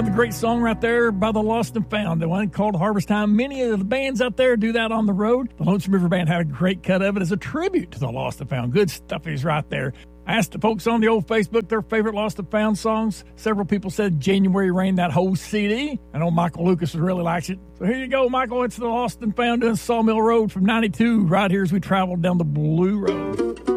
Another great song right there by the Lost and Found, the one called Harvest Time. Many of the bands out there do that on the road. The Lonesome River Band had a great cut of it as a tribute to the Lost and Found. Good stuff is right there. I asked the folks on the old Facebook their favorite Lost and Found songs. Several people said January Rain, that whole CD. I know Michael Lucas really likes it. So here you go, Michael. It's the Lost and Found doing Sawmill Road from 92 right here as we travel down the Blue Road.